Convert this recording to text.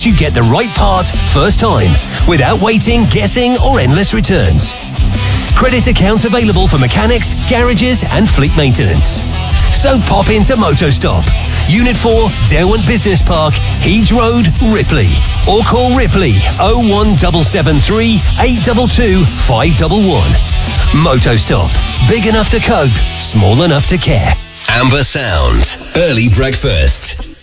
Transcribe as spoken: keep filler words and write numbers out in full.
you get the right part first time, without waiting, guessing, or endless returns. Credit accounts available for mechanics, garages, and fleet maintenance. So pop into Motostop, Unit four, Derwent Business Park, Heeds Road, Ripley. Or call Ripley oh one seven seven three, eight two two, five one one. Motostop. Big enough to cope, small enough to care. Amber Sound. Early breakfast.